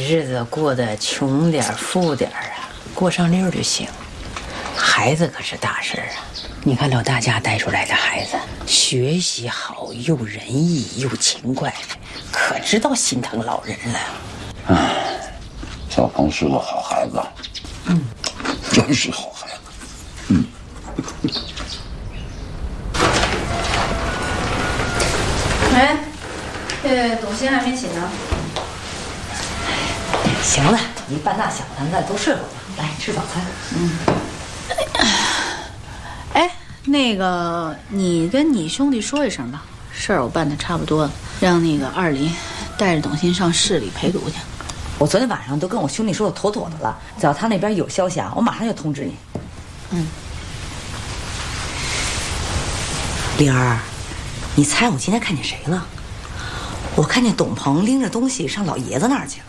日子过得穷点富点啊，过上溜就行。孩子可是大事啊！你看老大家带出来的孩子，学习好，又仁义又勤快，可知道心疼老人了。 唉，小鹏是个好孩子，真是好孩子。 哎，这董卿还没起呢。 行了，你半大小的都睡会儿吧，来吃早餐。 哎，那个，你跟你兄弟说一声吧，事儿我办的差不多了，让那个二林带着董卿上市里陪读去。 我昨天晚上都跟我兄弟说的妥妥的了，只要他那边有消息啊，我马上就通知你。玲儿，你猜我今天看见谁了？我看见董鹏拎着东西上老爷子那儿去了。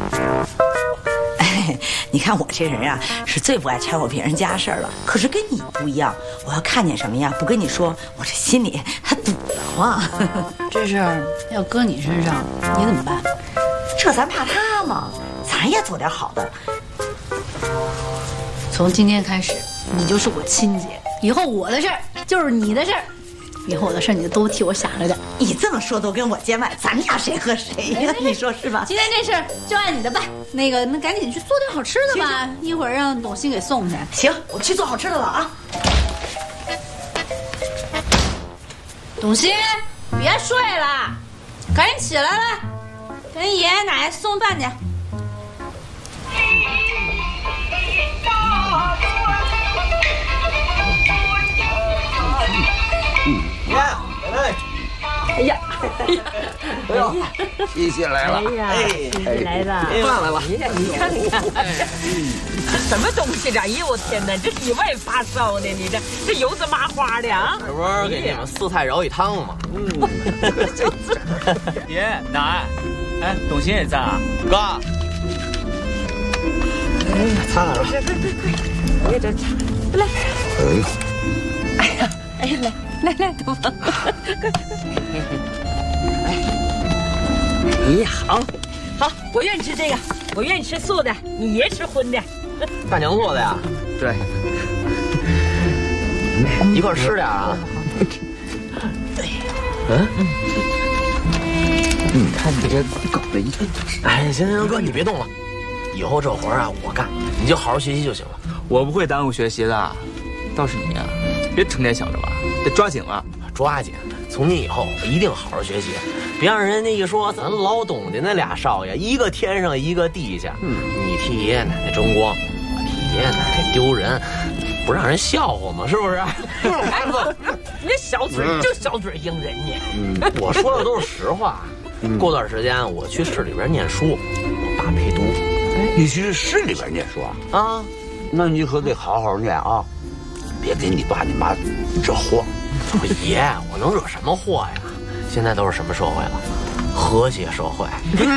哎，你看我这人啊，是最不爱掺和别人家事儿了。可是跟你不一样，我要看见什么呀，不跟你说，我这心里还堵得慌。 这事儿要搁你身上，你怎么办？ 这咱怕他吗？咱也做点好的。 从今天开始，你就是我亲姐，以后我的事儿就是你的事儿。以后我的事你就都替我想着点。 你这么说都跟我见外，咱俩谁和谁呀？你说是吧？ 今天这事儿就按你的办。那赶紧去做点好吃的吧，一会儿让董卿给送去。 行，我去做好吃的了啊。 董卿，别睡了，赶紧起来了，给爷爷奶奶送饭去。 哎呀， 哎呦，谢谢来了， 哎呀，谢谢来了， 饭来了。 哎呀，你看看，这什么东西这？哎呦我天哪，这意外发烧呢？你这油子麻花的啊？ 这不是给你们四菜舀一汤吗？ 爷奶，哎，董卿也在啊？ 哥， 哎呀，擦了， 我也这擦，来， 哎呦， 哎呀，哎呀，来，东方，哎呀，好，我愿意吃这个，我愿意吃素的，你爷吃荤的。 大娘做的呀？ 对， 一块吃点啊。 对， 你看你这搞的一， 哎，行，哥，你别动了，以后这活啊我干，你就好好学习就行了。 我不会耽误学习的，倒是你呀，别成天想着玩，得抓紧了。 抓紧，从今以后我一定好好学习，别让人家一说咱老董家那俩少爷，一个天上一个地下，你替爷爷奶奶争光，我替爷爷奶奶丢人，不让人笑话吗？是不是？ 哎不，你这小嘴就小嘴应人呢。 我说的都是实话。过段时间我去市里边念书，我爸陪读。 你去市里边念书啊？ 啊， 那你可得好好念啊，别给你爸你妈惹祸。 爷，我能惹什么祸呀？现在都是什么社会了？和谐社会。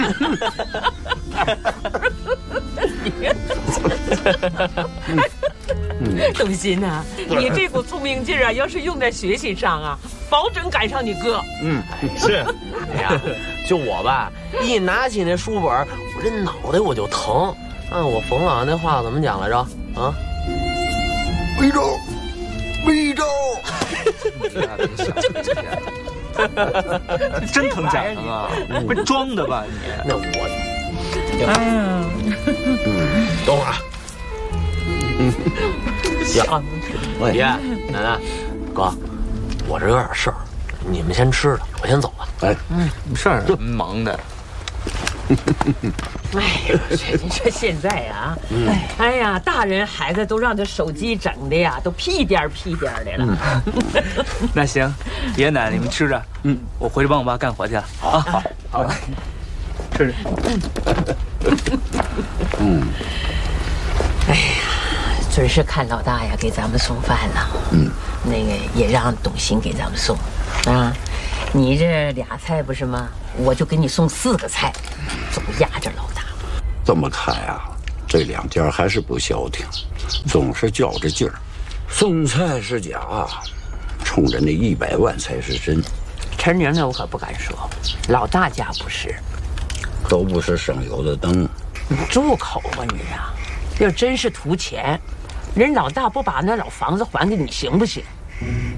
董卿呐，你这股聪明劲儿啊，要是用在学习上啊，保准赶上你哥。 是。哎呀，就我吧，一拿起那书本，我这脑袋我就疼。按我冯老那话怎么讲来着？啊？ 徽州，徽州。 真疼家人啊！不是装的吧你？ 那我，等会儿啊。行，爷奶奶，哥，我这有点事儿，你们先吃了，我先走了。 哎， 事儿忙的。 哎呦，你说现在啊，哎呀，大人孩子都让这手机整的呀，都屁颠的了。 那行，爷爷奶奶你们吃着，我回去帮我爸干活去了。好，吃着。 哎呀，准是看老大呀给咱们送饭了。那个也让董卿给咱们送啊。你这俩菜不是吗？我就给你送4个菜，总压着老大。 这么看呀，这两家还是不消停，总是较着劲儿。送菜是假，冲着那100万才是真。 陈宁呢，我可不敢说，老大家不是。 都不是省油的灯。 你住口吧你呀！要真是图钱，人老大不把那老房子还给你行不行？